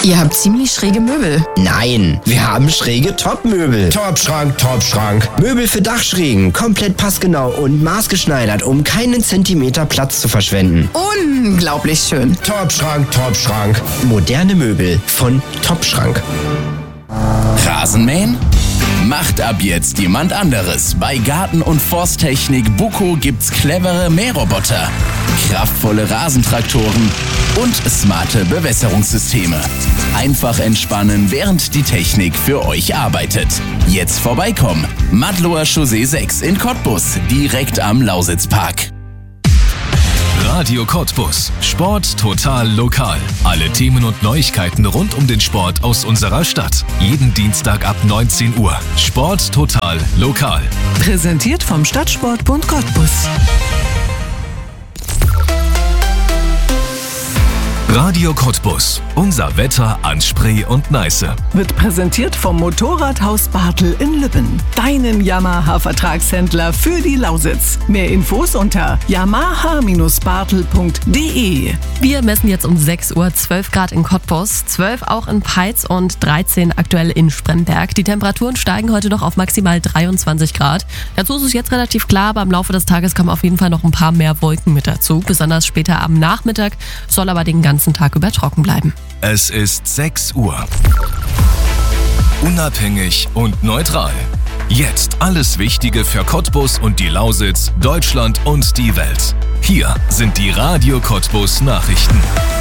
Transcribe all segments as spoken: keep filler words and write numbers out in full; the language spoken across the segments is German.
Ihr habt ziemlich schräge Möbel. Nein, wir haben schräge Top-Möbel. Top-Schrank, Top-Schrank. Möbel für Dachschrägen, komplett passgenau und maßgeschneidert, um keinen Zentimeter Platz zu verschwenden. Unglaublich schön. Top-Schrank, Top-Schrank. Moderne Möbel von Top-Schrank. Rasenmähen? Macht ab jetzt jemand anderes. Bei Garten- und Forsttechnik Buco gibt's clevere Mähroboter, kraftvolle Rasentraktoren und smarte Bewässerungssysteme. Einfach entspannen, während die Technik für euch arbeitet. Jetzt vorbeikommen. Madloer Chaussee sechs in Cottbus, direkt am Lausitzpark. Radio Cottbus. Sport total lokal. Alle Themen und Neuigkeiten rund um den Sport aus unserer Stadt. Jeden Dienstag ab neunzehn Uhr. Sport total lokal. Präsentiert vom Stadtsportbund Cottbus. Radio Cottbus. Unser Wetter an Spree und Neiße. Wird präsentiert vom Motorradhaus Bartel in Lübben. Deinen Yamaha-Vertragshändler für die Lausitz. Mehr Infos unter yamaha Bindestrich bartel punkt de. Wir messen jetzt um sechs Uhr zwölf Grad in Cottbus, zwölf auch in Peitz und dreizehn aktuell in Spremberg. Die Temperaturen steigen heute noch auf maximal dreiundzwanzig Grad. Dazu ist es jetzt relativ klar, aber im Laufe des Tages kommen auf jeden Fall noch ein paar mehr Wolken mit dazu. Besonders später am Nachmittag soll aber den ganzen Tag über trocken bleiben. Es ist sechs Uhr. Unabhängig und neutral. Jetzt alles Wichtige für Cottbus und die Lausitz, Deutschland und die Welt. Hier sind die Radio Cottbus Nachrichten.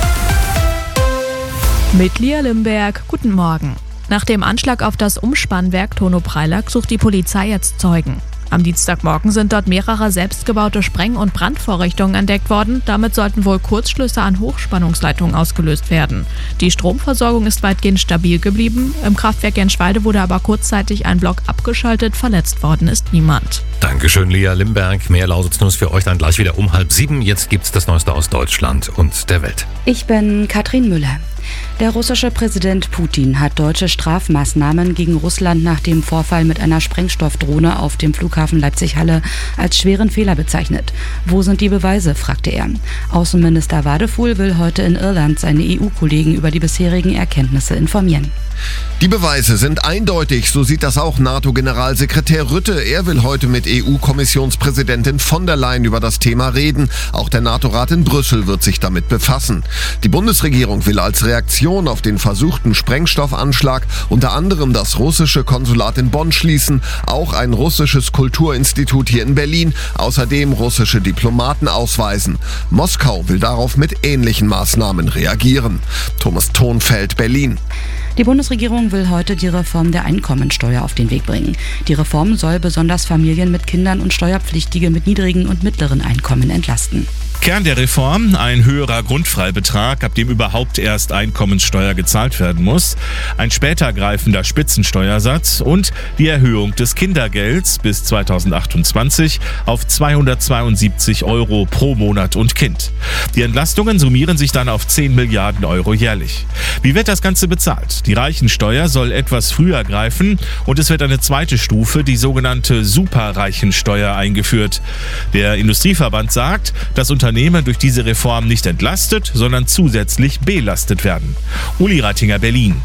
Mit Lia Limberg, guten Morgen. Nach dem Anschlag auf das Umspannwerk Tono-Preilack sucht die Polizei jetzt Zeugen. Am Dienstagmorgen sind dort mehrere selbstgebaute Spreng- und Brandvorrichtungen entdeckt worden. Damit sollten wohl Kurzschlüsse an Hochspannungsleitungen ausgelöst werden. Die Stromversorgung ist weitgehend stabil geblieben. Im Kraftwerk Genschwalde wurde aber kurzzeitig ein Block abgeschaltet. Verletzt worden ist niemand. Dankeschön, Lia Limberg. Mehr Lausitz-News für euch dann gleich wieder um halb sieben. Jetzt gibt's das Neueste aus Deutschland und der Welt. Ich bin Katrin Müller. Der russische Präsident Putin hat deutsche Strafmaßnahmen gegen Russland nach dem Vorfall mit einer Sprengstoffdrohne auf dem Flughafen Leipzig-Halle als schweren Fehler bezeichnet. Wo sind die Beweise, fragte er. Außenminister Wadefuhl will heute in Irland seine E U-Kollegen über die bisherigen Erkenntnisse informieren. Die Beweise sind eindeutig, so sieht das auch NATO-Generalsekretär Rutte. Er will heute mit E U-Kommissionspräsidentin von der Leyen über das Thema reden. Auch der NATO-Rat in Brüssel wird sich damit befassen. Die Bundesregierung will als Reaktion auf den versuchten Sprengstoffanschlag unter anderem das russische Konsulat in Bonn schließen, auch ein russisches Kulturinstitut hier in Berlin, außerdem russische Diplomaten ausweisen. Moskau will darauf mit ähnlichen Maßnahmen reagieren. Thomas Thonfeld, Berlin. Die Bundesregierung will heute die Reform der Einkommensteuer auf den Weg bringen. Die Reform soll besonders Familien mit Kindern und Steuerpflichtige mit niedrigen und mittleren Einkommen entlasten. Kern der Reform: ein höherer Grundfreibetrag, ab dem überhaupt erst Einkommensteuer gezahlt werden muss, ein später greifender Spitzensteuersatz und die Erhöhung des Kindergelds bis zweitausendachtundzwanzig auf zweihundertzweiundsiebzig Euro pro Monat und Kind. Die Entlastungen summieren sich dann auf zehn Milliarden Euro jährlich. Wie wird das Ganze bezahlt? Die Reichensteuer soll etwas früher greifen und es wird eine zweite Stufe, die sogenannte Superreichensteuer, eingeführt. Der Industrieverband sagt, dass Unternehmen durch diese Reform nicht entlastet, sondern zusätzlich belastet werden. Uli Rattinger, Berlin.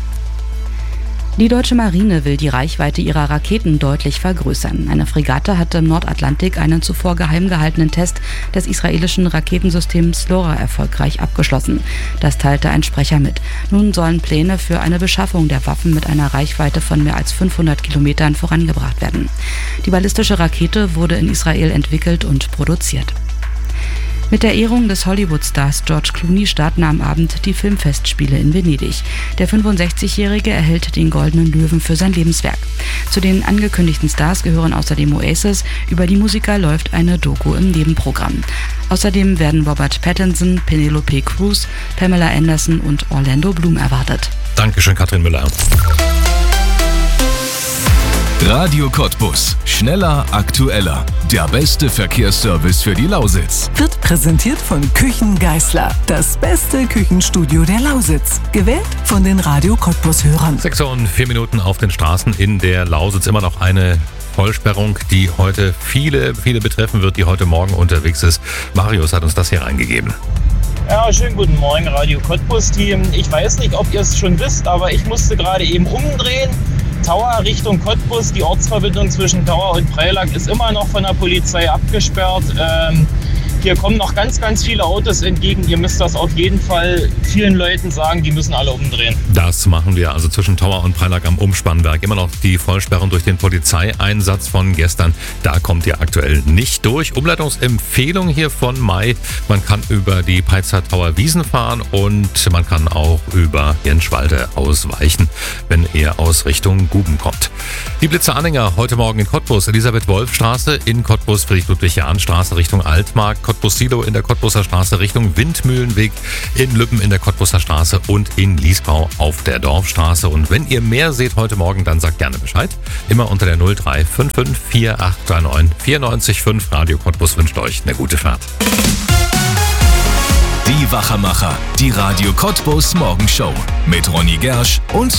Die deutsche Marine will die Reichweite ihrer Raketen deutlich vergrößern. Eine Fregatte hatte im Nordatlantik einen zuvor geheim gehaltenen Test des israelischen Raketensystems LoRa erfolgreich abgeschlossen. Das teilte ein Sprecher mit. Nun sollen Pläne für eine Beschaffung der Waffen mit einer Reichweite von mehr als fünfhundert Kilometern vorangebracht werden. Die ballistische Rakete wurde in Israel entwickelt und produziert. Mit der Ehrung des Hollywood-Stars George Clooney starten am Abend die Filmfestspiele in Venedig. Der fünfundsechzigjährige erhält den Goldenen Löwen für sein Lebenswerk. Zu den angekündigten Stars gehören außerdem Oasis. Über die Musiker läuft eine Doku im Nebenprogramm. Außerdem werden Robert Pattinson, Penelope Cruz, Pamela Anderson und Orlando Bloom erwartet. Dankeschön, Katrin Müller. Radio Cottbus. Schneller, aktueller. Der beste Verkehrsservice für die Lausitz. Wird präsentiert von Küchen Geißler. Das beste Küchenstudio der Lausitz. Gewählt von den Radio Cottbus-Hörern. sechs Uhr und vier Minuten auf den Straßen in der Lausitz. Immer noch eine Vollsperrung, die heute viele, viele betreffen wird, die heute Morgen unterwegs ist. Marius hat uns das hier reingegeben. Ja, schönen guten Morgen, Radio Cottbus-Team. Ich weiß nicht, ob ihr es schon wisst, aber ich musste gerade eben umdrehen. Tauer Richtung Cottbus, die Ortsverbindung zwischen Tauer und Preilack ist immer noch von der Polizei abgesperrt. Ähm, hier kommen noch ganz, ganz viele Autos entgegen. Ihr müsst das auf jeden Fall vielen Leuten sagen, die müssen alle umdrehen. Das machen wir also zwischen Tauer und Preilack am Umspannwerk. Immer noch die Vollsperrung durch den Polizeieinsatz von gestern. Da kommt ihr aktuell nicht durch. Umleitungsempfehlung hier von Mai. Man kann über die Peitzer Tauer Wiesen fahren und man kann auch über Jenschwalde ausweichen, wenn ihr aus Richtung Guben kommt. Die Blitzer-Anhänger heute Morgen in Cottbus, Elisabeth-Wolf-Straße, in Cottbus Friedrich-Ludwig-Jahn-Straße Richtung Altmark, Cottbus-Silo in der Cottbuser Straße Richtung Windmühlenweg, in Lübben in der Cottbuser Straße und in Liesbau auf der Dorfstraße. Und wenn ihr mehr seht heute Morgen, dann sagt gerne Bescheid. Immer unter der null drei fünf fünf vier acht drei neun vier neun fünf. Radio Cottbus wünscht euch eine gute Fahrt. Die Wachermacher, die Radio Cottbus Morgenshow mit Ronny Gersch und